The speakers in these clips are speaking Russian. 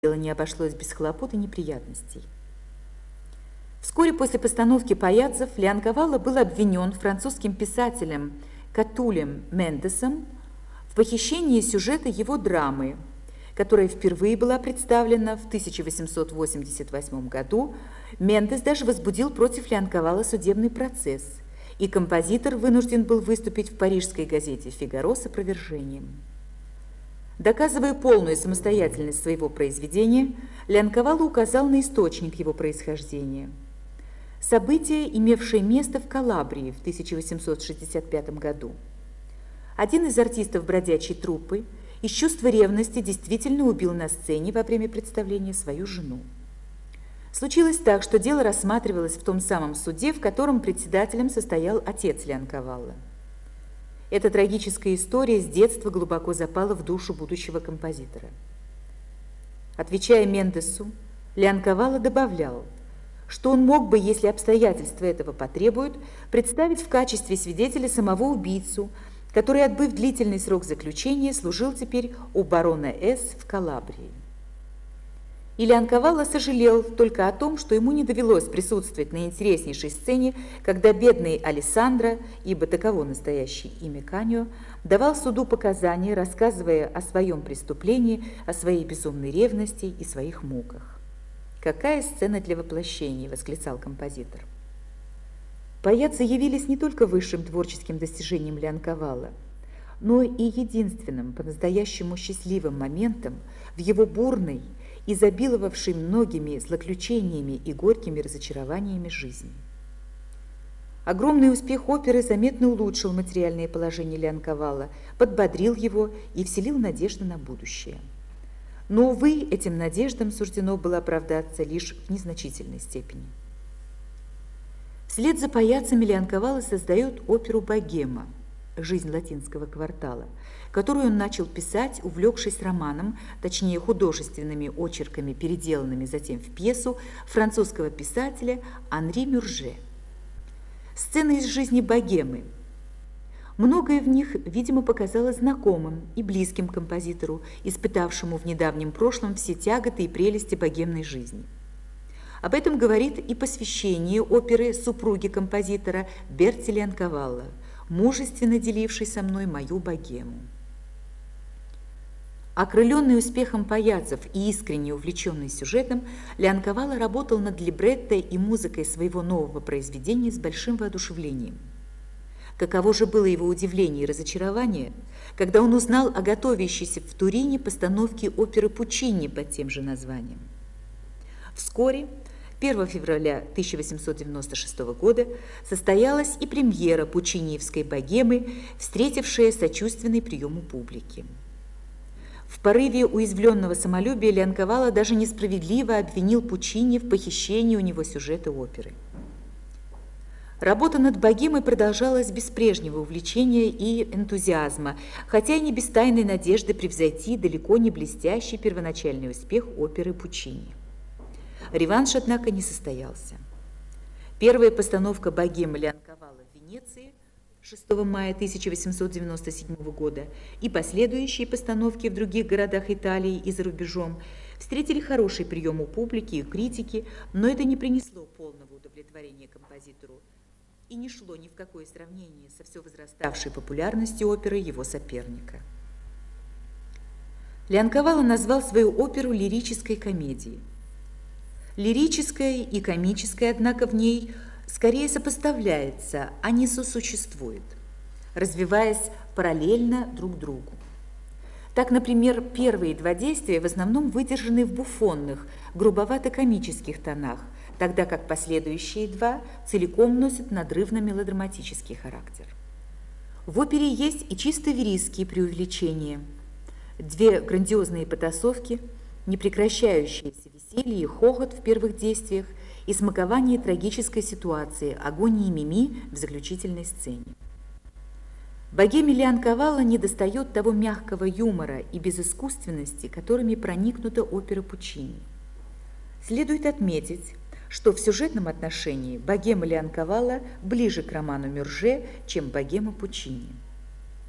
дело не обошлось без хлопот и неприятностей. Вскоре после постановки «Паяццев» Леонковало был обвинен французским писателем Катулем Мендесом в похищении сюжета его драмы, которая впервые была представлена в 1888 году. Мендес даже возбудил против Леонковало судебный процесс, и композитор вынужден был выступить в парижской газете «Фигаро» с опровержением. Доказывая полную самостоятельность своего произведения, Леонковало указал на источник его происхождения. Событие, имевшее место в Калабрии в 1865 году. Один из артистов бродячей труппы из чувства ревности действительно убил на сцене во время представления свою жену. Случилось так, что дело рассматривалось в том самом суде, в котором председателем состоял отец Леонковало. Эта трагическая история с детства глубоко запала в душу будущего композитора. Отвечая Мендесу, Леонковало добавлял, что он мог бы, если обстоятельства этого потребуют, представить в качестве свидетеля самого убийцу, который, отбыв длительный срок заключения, служил теперь у барона С. в Калабрии. И Леонковало сожалел только о том, что ему не довелось присутствовать на интереснейшей сцене, когда бедный Алессандро, ибо таково настоящее имя Каньо, давал суду показания, рассказывая о своем преступлении, о своей безумной ревности и своих муках. «Какая сцена для воплощения!» – восклицал композитор. «Паяцци» явились не только высшим творческим достижением Леонковало, но и единственным по-настоящему счастливым моментом в его бурной, изобиловавшей многими злоключениями и горькими разочарованиями жизни. Огромный успех оперы заметно улучшил материальное положение Леонковало, подбодрил его и вселил надежды на будущее. Но, увы, этим надеждам суждено было оправдаться лишь в незначительной степени. Вслед за Паяццами Леонковало создает оперу «Богема. Жизнь латинского квартала», которую он начал писать, увлекшись романом, точнее художественными очерками, переделанными затем в пьесу французского писателя Анри Мюрже. Сцены из жизни богемы. Многое в них, видимо, показалось знакомым и близким композитору, испытавшему в недавнем прошлом все тяготы и прелести богемной жизни. Об этом говорит и посвящение оперы супруги композитора Берти Леонковало, мужественно делившей со мной мою богему. Окрыленный успехом Паяццев и искренне увлеченный сюжетом, Леонковало работал над либретто и музыкой своего нового произведения с большим воодушевлением. Каково же было его удивление и разочарование, когда он узнал о готовящейся в Турине постановке оперы Пуччини под тем же названием. Вскоре, 1 февраля 1896 года, состоялась и премьера пуччиниевской богемы, встретившая сочувственный прием у публики. В порыве уязвленного самолюбия Леонковало даже несправедливо обвинил Пуччини в похищении у него сюжета оперы. Работа над богемой продолжалась без прежнего увлечения и энтузиазма, хотя и не без тайной надежды превзойти далеко не блестящий первоначальный успех оперы Пуччини. Реванш, однако, не состоялся. Первая постановка богемы Леонковало в Венеции 6 мая 1897 года и последующие постановки в других городах Италии и за рубежом встретили хороший прием у публики и критики, но это не принесло полного удовлетворения композитору и не шло ни в какое сравнение со все возраставшей популярностью оперы его соперника. Леонковало назвал свою оперу лирической комедией. Лирическое и комическое, однако, в ней скорее сопоставляется, а не сосуществует, развиваясь параллельно друг другу. Так, например, первые два действия в основном выдержаны в буфонных, грубовато-комических тонах, тогда как последующие два целиком носят надрывно-мелодраматический характер. В опере есть и чисто лирические преувеличения, две грандиозные потасовки, непрекращающиеся веселье и хохот в первых действиях и смакование трагической ситуации, агонии Мими в заключительной сцене. Богеме Леонковало недостает того мягкого юмора и безыскусственности, которыми проникнута опера Пуччини. Следует отметить, что в сюжетном отношении богема Леонковало ближе к роману Мюрже, чем богема Пуччини.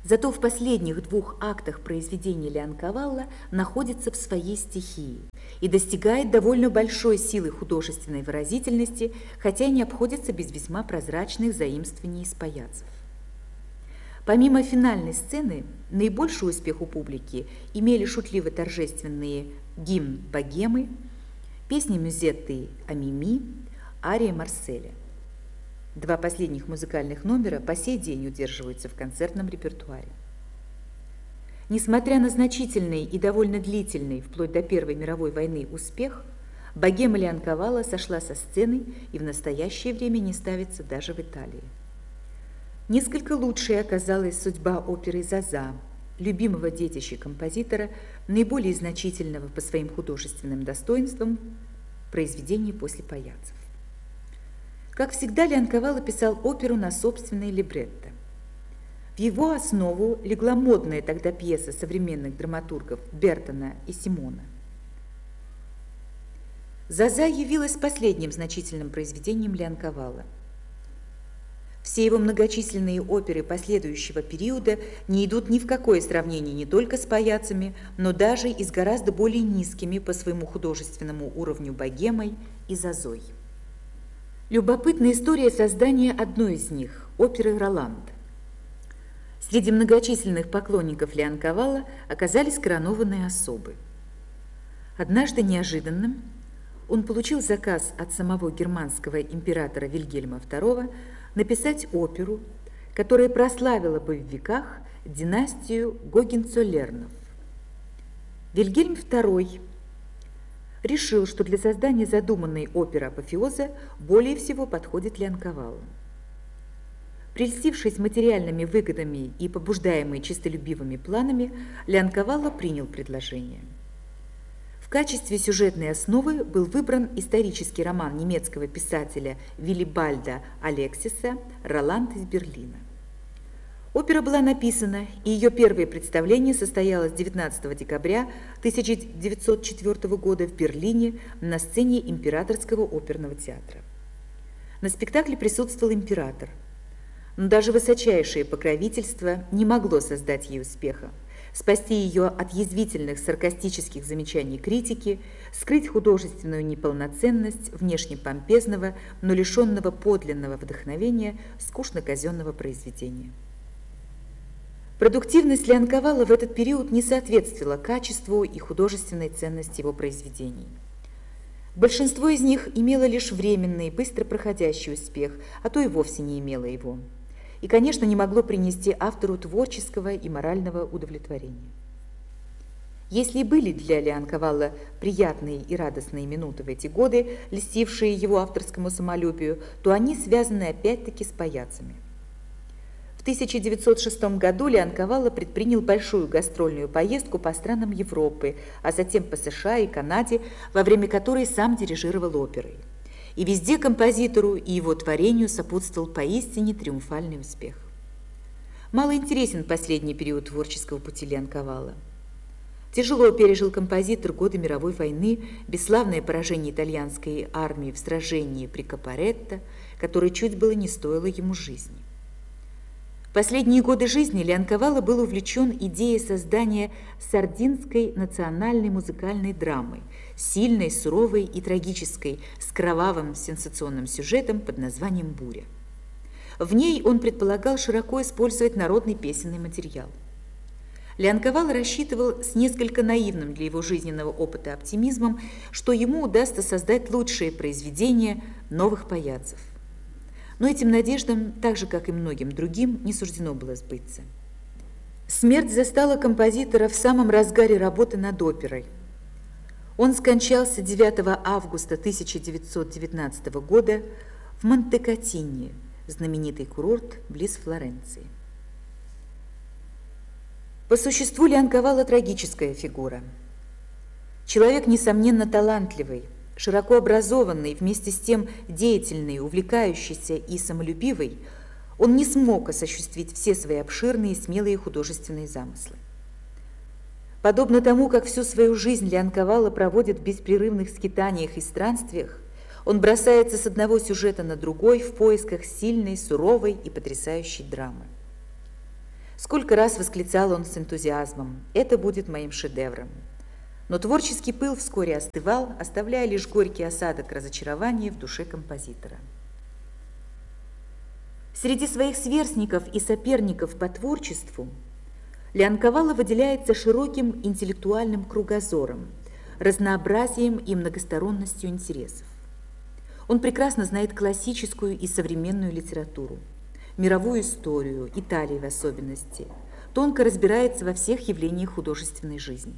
Зато в последних двух актах произведения Леонковалло находится в своей стихии и достигает довольно большой силы художественной выразительности, хотя и не обходится без весьма прозрачных заимствований из паяцев. Помимо финальной сцены, наибольший успех у публики имели шутливо-торжественные гимн богемы, песни Мюзетты о Мими, ария Марселя. Два последних музыкальных номера по сей день удерживаются в концертном репертуаре. Несмотря на значительный и довольно длительный, вплоть до Первой мировой войны, успех, богема Леонковалло сошла со сцены и в настоящее время не ставится даже в Италии. Несколько лучшей оказалась судьба оперы «Зоза», любимого детища композитора, наиболее значительного по своим художественным достоинствам произведения после паяцев. Как всегда, Леонковалло писал оперу на собственное либретто. В его основу легла модная тогда пьеса современных драматургов Бертона и Симона. «Зоза» явилась последним значительным произведением Леонковалло. Все его многочисленные оперы последующего периода не идут ни в какое сравнение не только с паяцами, но даже и с гораздо более низкими по своему художественному уровню богемой и «Зозой». Любопытная история создания одной из них – оперы «Роланд». Среди многочисленных поклонников Леонковалло оказались коронованные особы. Однажды неожиданно он получил заказ от самого германского императора Вильгельма II написать оперу, которая прославила бы в веках династию Гогенцоллернов. Вильгельм II решил, что для создания задуманной оперы апофеоза более всего подходит Леонковалло. Прельстившись материальными выгодами и побуждаемый честолюбивыми планами, Леонковалло принял предложение. В качестве сюжетной основы был выбран исторический роман немецкого писателя Виллибальда Алексиса «Роланд из Берлина». Опера была написана, и ее первое представление состоялось 19 декабря 1904 года в Берлине на сцене Императорского оперного театра. На спектакле присутствовал император, но даже высочайшее покровительство не могло создать ей успеха, спасти ее от язвительных саркастических замечаний критики, скрыть художественную неполноценность внешне помпезного, но лишенного подлинного вдохновения скучно-казенного произведения. Продуктивность Леонковалло в этот период не соответствовала качеству и художественной ценности его произведений. Большинство из них имело лишь временный, быстро проходящий успех, а то и вовсе не имело его. И, конечно, не могло принести автору творческого и морального удовлетворения. Если и были для Леонковалло приятные и радостные минуты в эти годы, льстившие его авторскому самолюбию, то они связаны опять-таки с паяцами. В 1906 году Леонковалло предпринял большую гастрольную поездку по странам Европы, а затем по США и Канаде, во время которой сам дирижировал оперой. И везде композитору и его творению сопутствовал поистине триумфальный успех. Мало интересен последний период творческого пути Леонковалло. Тяжело пережил композитор годы мировой войны, бесславное поражение итальянской армии в сражении при Капаретто, которое чуть было не стоило ему жизни. В последние годы жизни Леонковалло был увлечен идеей создания сардинской национальной музыкальной драмы, сильной, суровой и трагической, с кровавым сенсационным сюжетом под названием «Буря». В ней он предполагал широко использовать народный песенный материал. Леонковалло рассчитывал с несколько наивным для его жизненного опыта оптимизмом, что ему удастся создать лучшие произведения новых паяцев. Но этим надеждам, так же, как и многим другим, не суждено было сбыться. Смерть застала композитора в самом разгаре работы над оперой. Он скончался 9 августа 1919 года в Монтекатине, знаменитый курорт близ Флоренции. По существу Леонковалло трагическая фигура. Человек, несомненно, талантливый, широко образованный, вместе с тем деятельный, увлекающийся и самолюбивый, он не смог осуществить все свои обширные и смелые художественные замыслы. Подобно тому, как всю свою жизнь Леонковалло проводит в беспрерывных скитаниях и странствиях, он бросается с одного сюжета на другой в поисках сильной, суровой и потрясающей драмы. Сколько раз восклицал он с энтузиазмом: «Это будет моим шедевром». Но творческий пыл вскоре остывал, оставляя лишь горький осадок разочарования в душе композитора. Среди своих сверстников и соперников по творчеству Леонковало выделяется широким интеллектуальным кругозором, разнообразием и многосторонностью интересов. Он прекрасно знает классическую и современную литературу, мировую историю, Италии в особенности, тонко разбирается во всех явлениях художественной жизни.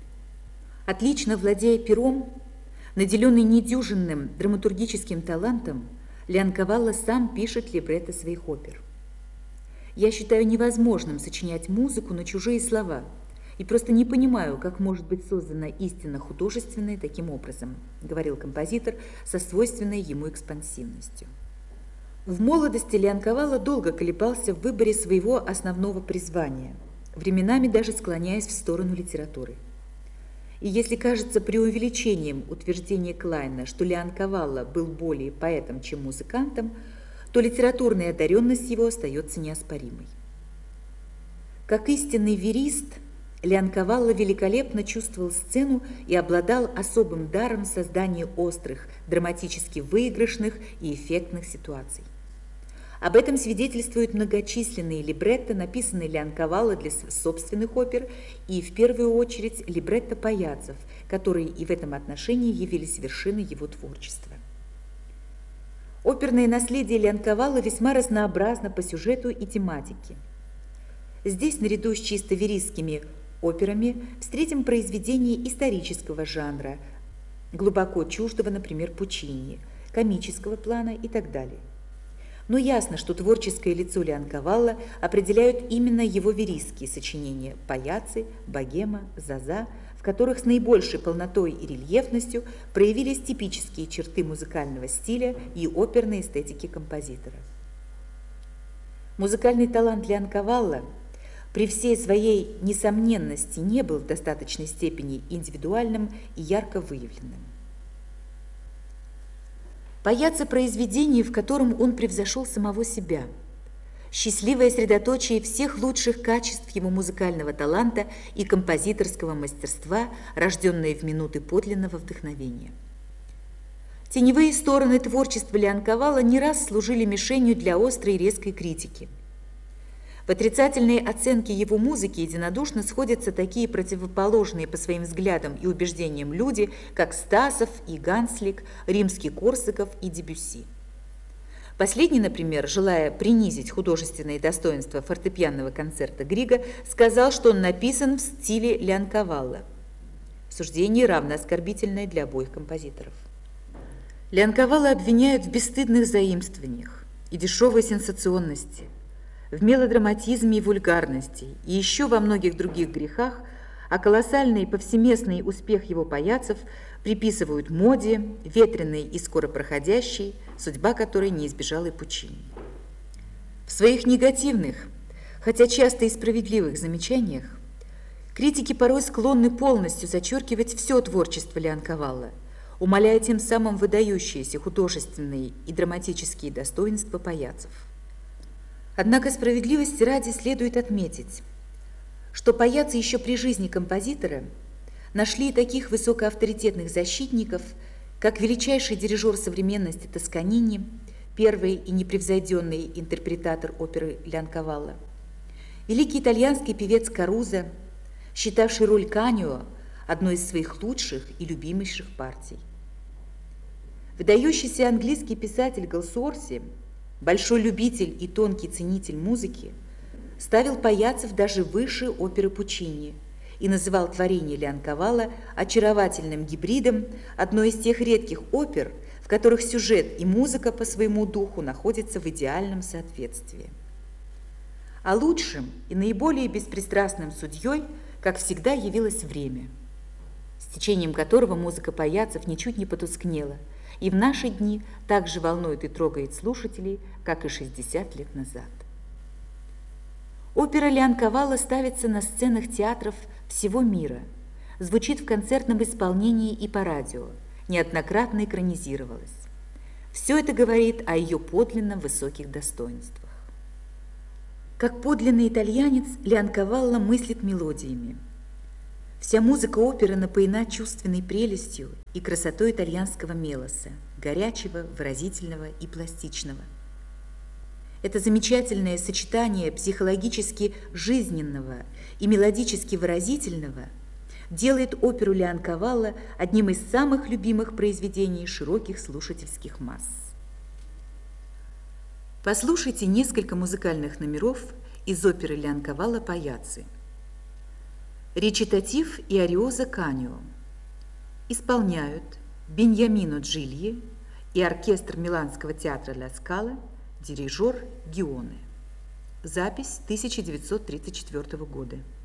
Отлично владея пером, наделенный недюжинным драматургическим талантом, Леонковало сам пишет либретто своих опер. «Я считаю невозможным сочинять музыку на чужие слова и просто не понимаю, как может быть создана истинно художественная таким образом», говорил композитор со свойственной ему экспансивностью. В молодости Леонковало долго колебался в выборе своего основного призвания, временами даже склоняясь в сторону литературы. И если кажется преувеличением утверждение Клайна, что Леонковало был более поэтом, чем музыкантом, то литературная одаренность его остается неоспоримой. Как истинный верист, Леонковало великолепно чувствовал сцену и обладал особым даром создания острых, драматически выигрышных и эффектных ситуаций. Об этом свидетельствуют многочисленные либретто, написанные Леонковало для собственных опер, и в первую очередь либретто паяцев, которые и в этом отношении явились вершиной его творчества. Оперное наследие Леонковало весьма разнообразно по сюжету и тематике. Здесь, наряду с чисто веристскими операми, встретим произведения исторического жанра, глубоко чуждого, например, Пуччини, комического плана и так далее. Но ясно, что творческое лицо Леонковало определяют именно его веристские сочинения «Паяцы», «Богема», «Заза», в которых с наибольшей полнотой и рельефностью проявились типические черты музыкального стиля и оперной эстетики композитора. Музыкальный талант Леонковало при всей своей несомненности не был в достаточной степени индивидуальным и ярко выявленным. Паяцы – произведение, в котором он превзошел самого себя, счастливое средоточие всех лучших качеств его музыкального таланта и композиторского мастерства, рожденное в минуты подлинного вдохновения. Теневые стороны творчества Леонковало не раз служили мишенью для острой и резкой критики. В отрицательной оценке его музыки единодушно сходятся такие противоположные по своим взглядам и убеждениям люди, как Стасов и Ганслик, Римский-Корсаков и Дебюсси. Последний, например, желая принизить художественные достоинства фортепианного концерта Грига, сказал, что он написан в стиле Леонковало. Суждение равно оскорбительное для обоих композиторов. Леонковало обвиняют в бесстыдных заимствованиях и дешевой сенсационности, в мелодраматизме и вульгарности, и еще во многих других грехах, а колоссальный повсеместный успех его паяцев приписывают моде, ветреной и скоро проходящей, судьба которой не избежала и Пуччини. В своих негативных, хотя часто и справедливых замечаниях, критики порой склонны полностью зачеркивать все творчество Леонковало, умаляя тем самым выдающиеся художественные и драматические достоинства паяцев. Однако справедливости ради следует отметить, что паяцы еще при жизни композитора нашли таких высокоавторитетных защитников, как величайший дирижер современности Тосканини, первый и непревзойденный интерпретатор оперы Леонковало, великий итальянский певец Карузо, считавший роль Канио одной из своих лучших и любимейших партий. Выдающийся английский писатель Голсуорси, большой любитель и тонкий ценитель музыки, ставил паяцев даже выше оперы Пуччини и называл творение Леонковало очаровательным гибридом одной из тех редких опер, в которых сюжет и музыка по своему духу находятся в идеальном соответствии. А лучшим и наиболее беспристрастным судьей, как всегда, явилось время, с течением которого музыка паяцев ничуть не потускнела, и в наши дни так же волнует и трогает слушателей, как и 60 лет назад. Опера Леонковало ставится на сценах театров всего мира, звучит в концертном исполнении и по радио, неоднократно экранизировалась. Все это говорит о ее подлинно высоких достоинствах. Как подлинный итальянец, Леонкавалло мыслит мелодиями. Вся музыка оперы напоена чувственной прелестью и красотой итальянского мелоса, горячего, выразительного и пластичного. Это замечательное сочетание психологически жизненного и мелодически выразительного делает оперу Леонкавалло одним из самых любимых произведений широких слушательских масс. Послушайте несколько музыкальных номеров из оперы Леонкавалло «Паяцци». Речитатив и ариоза Канио исполняют Беньямино Джильи и оркестр Миланского театра Ла Скала, дирижер Гионе. Запись 1934 года.